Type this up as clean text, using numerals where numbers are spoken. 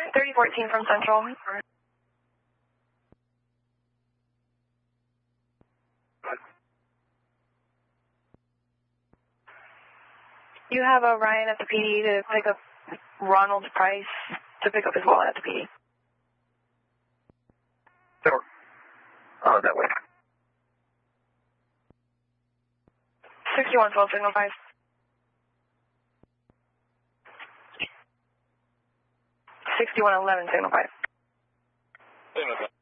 3014 from Central. You have a Ryan at the PD to pick up Ronald Price to pick up his wallet at the PD. Sure. That way. 6112, signal 5. 6111, signal 5. Signal 5.